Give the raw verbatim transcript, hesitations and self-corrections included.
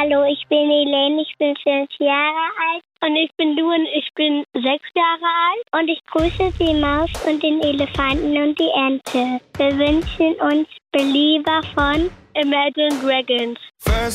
Hallo, ich bin Helene, ich bin fünf Jahre alt. Und ich bin Luan, ich bin sechs Jahre alt. Und ich grüße die Maus und den Elefanten und die Ente. Wir wünschen uns Belieber von Imagine Dragons.